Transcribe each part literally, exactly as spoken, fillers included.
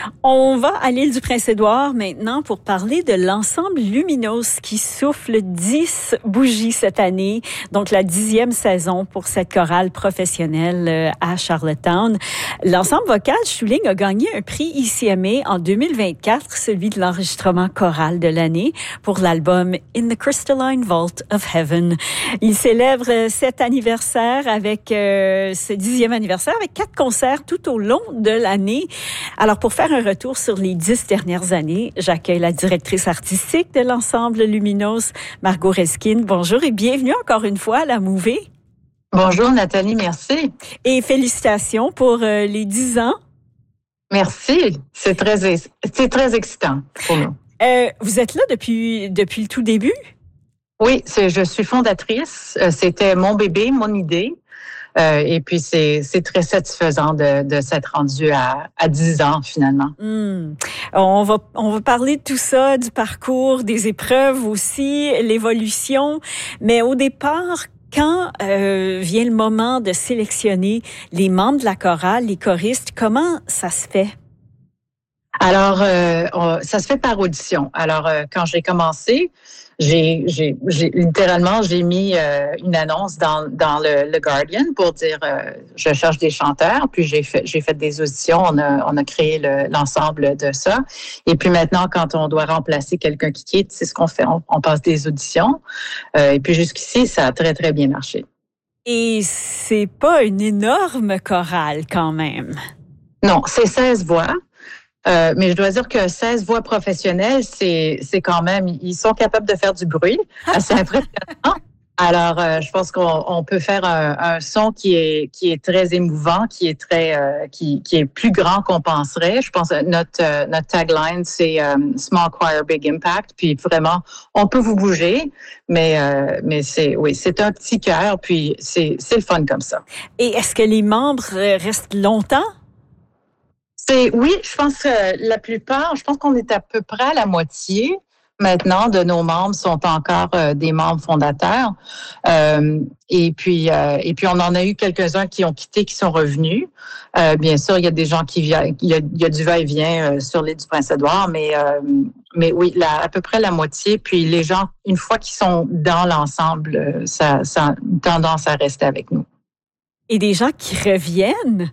On va à l'île du Prince-Édouard maintenant pour parler de l'ensemble Luminos qui souffle dix bougies cette année, donc la dixième saison pour cette chorale professionnelle à Charlottetown. L'ensemble vocal, je souligne, a gagné un prix I C M A en deux mille vingt-quatre, celui de l'enregistrement choral de l'année pour l'album In the Crystalline Vault of Heaven. Il célèbre cet anniversaire avec euh, ce dixième anniversaire avec quatre concerts tout au long de l'année. Alors, pour faire un retour sur les dix dernières années, j'accueille la directrice artistique de l'ensemble Luminos, Margot Reskin. Bonjour et bienvenue encore une fois à la Mouvée. Bonjour Nathalie, merci. Et félicitations pour euh, les dix ans. Merci, c'est très, c'est très excitant pour nous. Euh, vous êtes là depuis, depuis le tout début? Oui, c'est, je suis fondatrice. C'était mon bébé, mon idée. Euh, et puis, c'est, c'est très satisfaisant de, de s'être rendu à, à dix ans, finalement. Mmh. On va, on va parler de tout ça, du parcours, des épreuves aussi, l'évolution. Mais au départ, quand euh, vient le moment de sélectionner les membres de la chorale, les choristes, comment ça se fait? Alors, euh, on, ça se fait par audition. Alors, euh, quand j'ai commencé, j'ai, j'ai, j'ai littéralement, j'ai mis euh, une annonce dans, dans le, le Guardian pour dire euh, je cherche des chanteurs. Puis j'ai fait, j'ai fait des auditions. On a, on a créé le, l'ensemble de ça. Et puis maintenant, quand on doit remplacer quelqu'un qui quitte, c'est ce qu'on fait. On, on passe des auditions. Euh, et puis jusqu'ici, ça a très très bien marché. Et c'est pas une énorme chorale quand même. Non, c'est seize voix. Euh, mais je dois dire que seize voix professionnelles, c'est, c'est quand même, ils sont capables de faire du bruit, assez impressionnant. Alors, euh, je pense qu'on on peut faire un, un son qui est qui est très émouvant, qui est très euh, qui qui est plus grand qu'on penserait. Je pense que notre euh, notre tagline c'est euh, Small Choir Big Impact. Puis vraiment, on peut vous bouger, mais euh, mais c'est oui, c'est un petit cœur. Puis c'est c'est le fun comme ça. Et est-ce que les membres restent longtemps? C'est, oui, je pense que la plupart, je pense qu'on est à peu près à la moitié maintenant de nos membres sont encore euh, des membres fondateurs. Euh, et puis, euh, et puis on en a eu quelques-uns qui ont quitté, qui sont revenus. Euh, bien sûr, il y a des gens qui viennent, il y a, il y a du va-et-vient euh, sur l'île du Prince-Édouard, mais euh, mais oui, la, à peu près la moitié. Puis les gens, une fois qu'ils sont dans l'ensemble, ça, ça a une tendance à rester avec nous. Et des gens qui reviennent?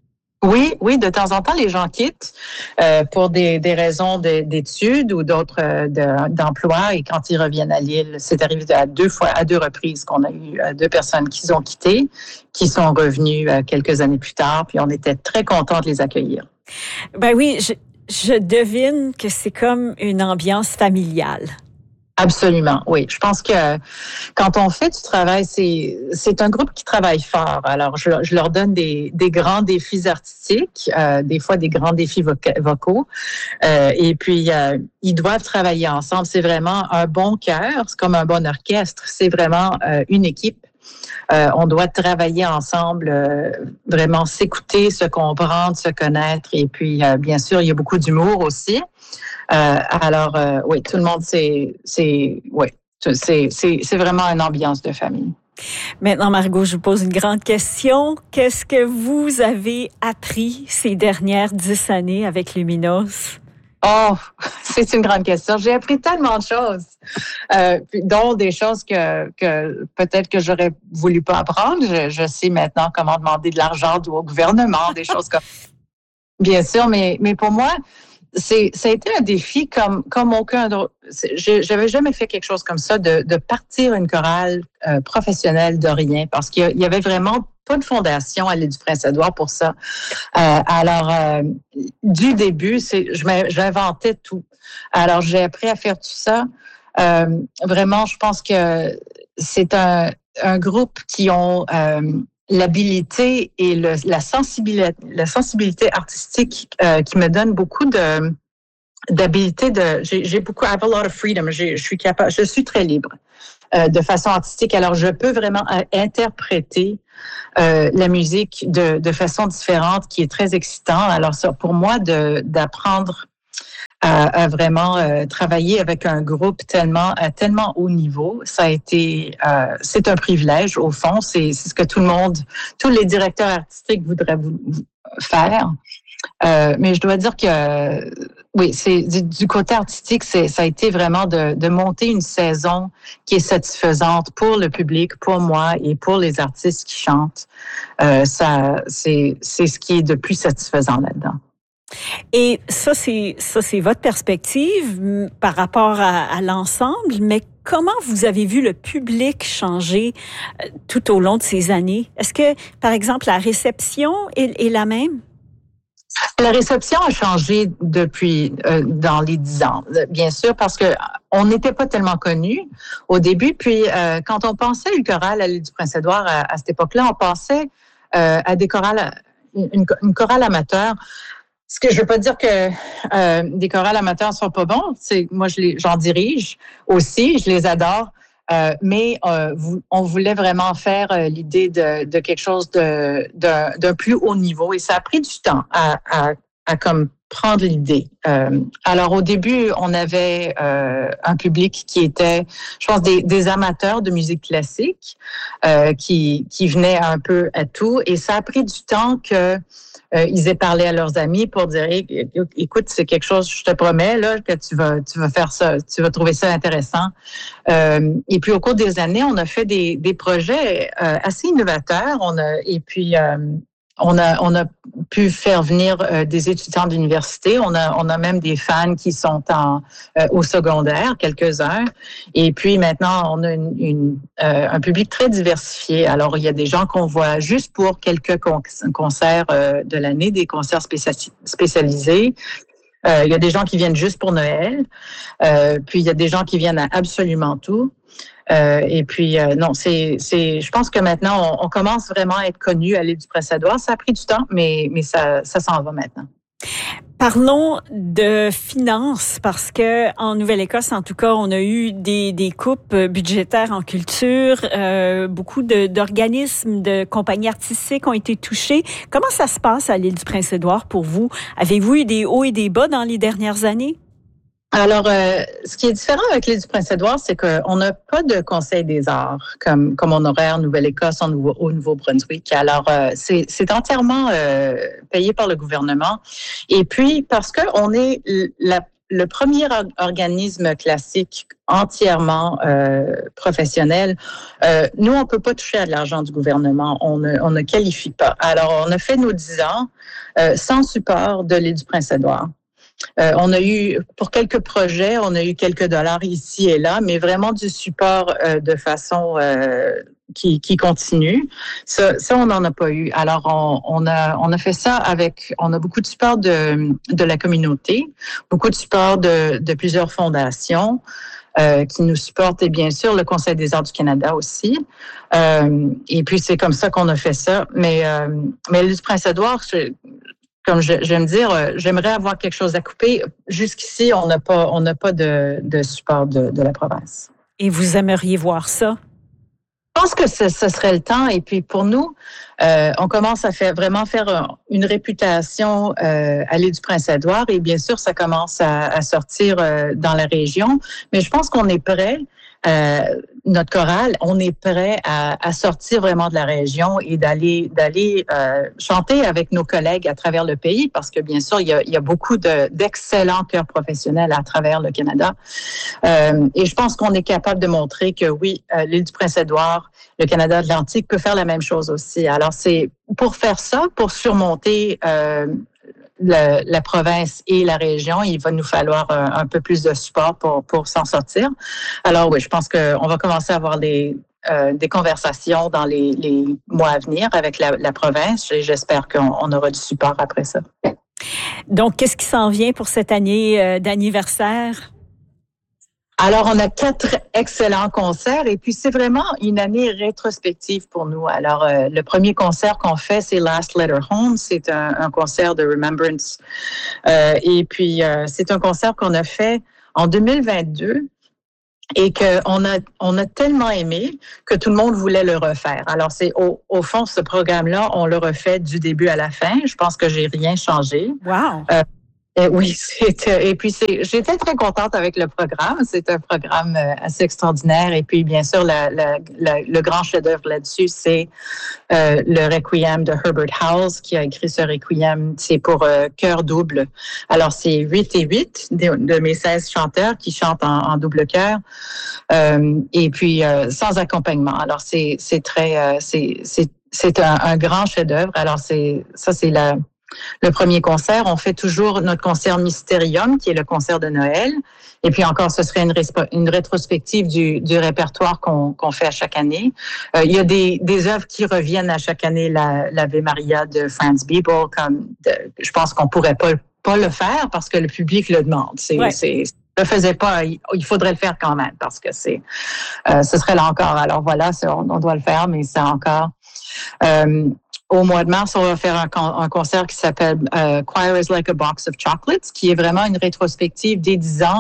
Oui, oui, de temps en temps, les gens quittent euh, pour des, des raisons de, d'études ou d'autres euh, de, d'emploi. Et quand ils reviennent à l'île, c'est arrivé à deux fois, à deux reprises qu'on a eu euh, deux personnes qui ont quitté, qui sont revenues euh, quelques années plus tard. Puis on était très contents de les accueillir. Ben oui, je, je devine que c'est comme une ambiance familiale. Absolument, oui. Je pense que quand on fait du travail, c'est c'est un groupe qui travaille fort. Alors, je, je leur donne des, des grands défis artistiques, euh, des fois des grands défis voca- vocaux, euh, et puis euh, ils doivent travailler ensemble. C'est vraiment un bon cœur, c'est comme un bon orchestre. C'est vraiment euh, une équipe. Euh, on doit travailler ensemble, euh, vraiment s'écouter, se comprendre, se connaître, et puis euh, bien sûr, il y a beaucoup d'humour aussi. Euh, alors, euh, oui, tout le monde, c'est, c'est, oui, c'est, c'est, c'est vraiment une ambiance de famille. Maintenant, Margot, je vous pose une grande question. Qu'est-ce que vous avez appris ces dernières dix années avec Luminos? Oh, c'est une grande question. J'ai appris tellement de choses, euh, dont des choses que, que peut-être que j'aurais voulu pas apprendre. Je, je sais maintenant comment demander de l'argent au gouvernement, des choses comme. Bien sûr, mais mais pour moi. C'est, ça a été un défi comme, comme aucun autre. Je, j'avais jamais fait quelque chose comme ça, de, de partir une chorale euh, professionnelle de rien, parce qu'il y avait vraiment pas de fondation à l'île du Prince-Édouard pour ça. Euh, alors, euh, du début, c'est, je j'inventais tout. Alors, j'ai appris à faire tout ça. Euh, vraiment, je pense que c'est un, un groupe qui ont... Euh, l'habilité et le, la sensibilité, la sensibilité artistique euh, qui me donne beaucoup de d'habilité de. J'ai, j'ai beaucoup, I have a lot of freedom. J'ai, je suis capable, je suis très libre euh, de façon artistique. Alors, je peux vraiment interpréter euh, la musique de, de façon différente, qui est très excitant. Alors, ça, pour moi, de d'apprendre à, à vraiment euh, travailler avec un groupe tellement à tellement haut niveau, ça a été euh, c'est un privilège au fond, c'est, c'est ce que tout le monde, tous les directeurs artistiques voudraient vous, vous faire. Euh, mais je dois dire que euh, oui, c'est du, du côté artistique, c'est ça a été vraiment de, de monter une saison qui est satisfaisante pour le public, pour moi et pour les artistes qui chantent. Euh, ça, c'est c'est ce qui est de plus satisfaisant là-dedans. Et ça, c'est ça, c'est votre perspective m, par rapport à, à l'ensemble, mais comment vous avez vu le public changer euh, tout au long de ces années? Est-ce que, par exemple, la réception est, est la même? La réception a changé depuis euh, dans les dix ans, bien sûr, parce que on n'était pas tellement connus au début. Puis euh, quand on pensait le choral à l'île du Prince-Édouard à, à cette époque-là, on pensait euh, à des chorales, une, une chorale amateur. Ce que je veux pas dire que euh, des chorales amateurs sont pas bons. C'est moi, je les, j'en dirige aussi, je les adore. Euh, mais euh, vous, on voulait vraiment faire euh, l'idée de, de quelque chose de, de d'un plus haut niveau et ça a pris du temps à, à, à comme prendre l'idée. Euh, alors au début, on avait euh, un public qui était, je pense, des, des amateurs de musique classique euh, qui qui venaient un peu à tout et ça a pris du temps que Euh, ils aient parlé à leurs amis pour dire écoute, c'est quelque chose, je te promets là que tu vas tu vas faire ça, tu vas trouver ça intéressant. Euh, et puis au cours des années, on a fait des des projets euh, assez innovateurs. On a et puis euh, on a on a pu faire venir euh, des étudiants d'université. On a on a même des fans qui sont en euh, au secondaire, quelques-uns. Et puis maintenant, on a une, une euh, un public très diversifié. Alors il y a des gens qu'on voit juste pour quelques con- concerts euh, de l'année, des concerts spéciali- spécialisés. Euh, il y a des gens qui viennent juste pour Noël. Euh, puis il y a des gens qui viennent à absolument tout. Euh, et puis, euh, non, c'est, c'est, je pense que maintenant, on, on commence vraiment à être connu à l'île du Prince-Édouard. Ça a pris du temps, mais, mais ça, ça s'en va maintenant. Parlons de finances parce que en Nouvelle-Écosse, en tout cas, on a eu des, des coupes budgétaires en culture. Euh, beaucoup de, d'organismes, de compagnies artistiques ont été touchés. Comment ça se passe à l'île du Prince-Édouard pour vous? Avez-vous eu des hauts et des bas dans les dernières années? Alors, euh, ce qui est différent avec l'île du Prince-Édouard, c'est qu'on n'a pas de Conseil des arts comme comme on aurait en Nouvelle-Écosse, en Nouveau, au Nouveau-Brunswick. Alors, euh, c'est c'est entièrement euh, payé par le gouvernement. Et puis, parce que on est la le premier organisme classique entièrement euh, professionnel, euh, nous, on peut pas toucher à de l'argent du gouvernement. On ne, on ne qualifie pas. Alors, on a fait nos dix ans euh, sans support de l'île du Prince-Édouard. Euh, on a eu, pour quelques projets, on a eu quelques dollars ici et là, mais vraiment du support euh, de façon euh, qui, qui continue. Ça, ça on n'en a pas eu. Alors, on, on, a, on a fait ça avec, on a beaucoup de support de, de la communauté, beaucoup de support de, de plusieurs fondations. Euh, qui nous supportent et bien sûr le Conseil des arts du Canada aussi. Euh, et puis, c'est comme ça qu'on a fait ça. Mais, euh, mais l'île du Prince-Édouard, je, comme je, j'aime dire, euh, j'aimerais avoir quelque chose à couper. Jusqu'ici, on n'a pas, on n'a pas de, de support de, de la province. Et vous aimeriez voir ça? Je pense que ce, ce serait le temps. Et puis pour nous, euh, on commence à faire vraiment faire une réputation euh, à l'île du Prince-Édouard. Et bien sûr, ça commence à, à sortir euh, dans la région. Mais je pense qu'on est prêt. Euh, notre chorale, on est prêt à, à sortir vraiment de la région et d'aller d'aller euh, chanter avec nos collègues à travers le pays parce que bien sûr il y a, il y a beaucoup de, d'excellents chœurs professionnels à travers le Canada euh, et je pense qu'on est capable de montrer que oui, euh, l'île du Prince-Édouard, le Canada Atlantique peut faire la même chose aussi. Alors c'est pour faire ça, pour surmonter euh, La, la province et la région, il va nous falloir un, un peu plus de support pour, pour s'en sortir. Alors oui, je pense qu'on va commencer à avoir des, euh, des conversations dans les, les mois à venir avec la, la province et j'espère qu'on on aura du support après ça. Donc, qu'est-ce qui s'en vient pour cette année euh, d'anniversaire? Alors, on a quatre excellents concerts et puis c'est vraiment une année rétrospective pour nous. Alors, euh, le premier concert qu'on fait, c'est Last Letter Home. C'est un, un concert de Remembrance. Euh, et puis, euh, c'est un concert qu'on a fait en deux mille vingt-deux et qu'on a, on a tellement aimé que tout le monde voulait le refaire. Alors, c'est au, au fond, ce programme-là, on le refait du début à la fin. Je pense que j'ai rien changé. Wow! Euh, Euh, oui, c'est, euh, et puis c'est, j'étais très contente avec le programme. C'est un programme euh, assez extraordinaire. Et puis, bien sûr, la, la, la, le grand chef-d'œuvre là-dessus, c'est euh, le Requiem de Herbert Howells, qui a écrit ce Requiem. C'est pour euh, chœur double. Alors, c'est huit et huit de, de mes seize chanteurs qui chantent en, en double chœur. Euh, et puis, euh, sans accompagnement. Alors, c'est, c'est très, euh, c'est, c'est, c'est un, un grand chef-d'œuvre. Alors, c'est, ça, c'est la, le premier concert. On fait toujours notre concert Mysterium, qui est le concert de Noël. Et puis encore, ce serait une, une rétrospective du, du répertoire qu'on, qu'on fait à chaque année. Euh, il y a des, des œuvres qui reviennent à chaque année, la, l'Ave Maria de Franz Biebel, comme de, je pense qu'on pourrait pas, pas le faire parce que le public le demande. C'est, ouais. c'est, le faisait pas, il faudrait le faire quand même parce que c'est, euh, ce serait là encore. Alors voilà, on, on doit le faire, mais c'est encore. Euh, Au mois de mars, on va faire un, un concert qui s'appelle euh, Choir is like a box of chocolates, qui est vraiment une rétrospective des dix ans.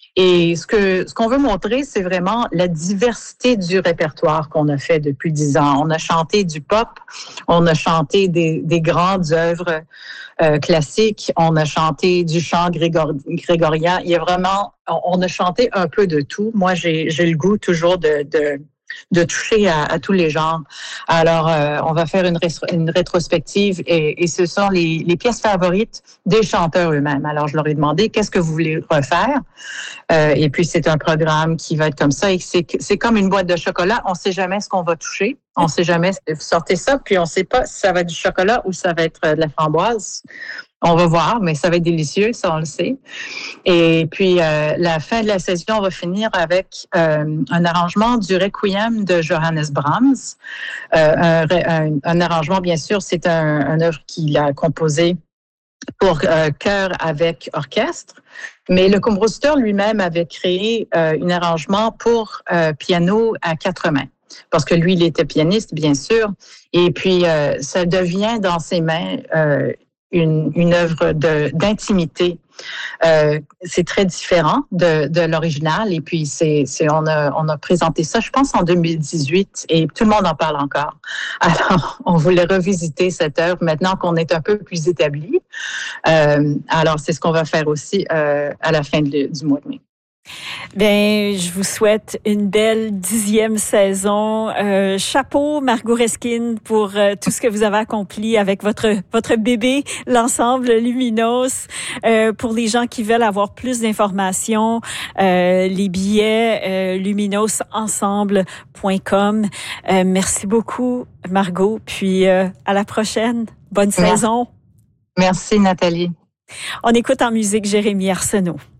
Et ce que ce qu'on veut montrer, c'est vraiment la diversité du répertoire qu'on a fait depuis dix ans. On a chanté du pop, on a chanté des, des grandes œuvres euh, classiques, on a chanté du chant grégor, grégorien. Il y a vraiment, on, on a chanté un peu de tout. Moi, j'ai, j'ai le goût toujours de, de de toucher à, à tous les genres. Alors, euh, on va faire une, ré- une rétrospective et, et ce sont les, les pièces favorites des chanteurs eux-mêmes. Alors, je leur ai demandé, qu'est-ce que vous voulez refaire? Euh, et puis, c'est un programme qui va être comme ça et c'est, c'est comme une boîte de chocolat. On ne sait jamais ce qu'on va toucher. On ne sait jamais, vous sortez ça, puis on ne sait pas si ça va être du chocolat ou ça va être de la framboise. On va voir, mais ça va être délicieux, ça on le sait. Et puis, euh, la fin de la session, on va finir avec euh, un arrangement du Requiem de Johannes Brahms. Euh, un, un, un arrangement, bien sûr, c'est un, un œuvre qu'il a composé pour euh, chœur avec orchestre. Mais le compositeur lui-même avait créé euh, un arrangement pour euh, piano à quatre mains. Parce que lui, il était pianiste, bien sûr. Et puis, euh, ça devient dans ses mains euh, une, une œuvre de, d'intimité. Euh, c'est très différent de, de l'original. Et puis, c'est, c'est, on, a, on a présenté ça, je pense, en deux mille dix-huit. Et tout le monde en parle encore. Alors, on voulait revisiter cette œuvre maintenant qu'on est un peu plus établi. Euh, alors, c'est ce qu'on va faire aussi euh, à la fin de, du mois de mai. Ben, je vous souhaite une belle dixième saison. Euh, chapeau, Margot Reskin, pour euh, tout ce que vous avez accompli avec votre votre bébé, l'ensemble Luminos. Euh, pour les gens qui veulent avoir plus d'informations, euh, les billets euh, luminos ensemble point com. Euh, merci beaucoup, Margot. Puis euh, à la prochaine. Bonne Merci. saison. Merci, Nathalie. On écoute en musique Jérémy Arsenault.